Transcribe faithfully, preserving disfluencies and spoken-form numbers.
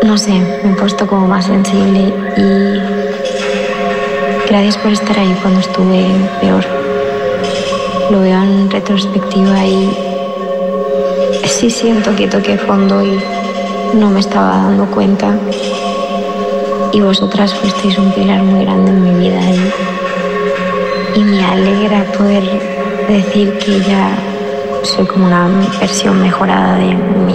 No sé, me he puesto como más sensible y gracias por estar ahí cuando estuve peor. Lo veo en retrospectiva y sí siento que toqué fondo y no me estaba dando cuenta. Y vosotras fuisteis un pilar muy grande en mi vida y, y me alegra poder decir que ya soy como una versión mejorada de mí.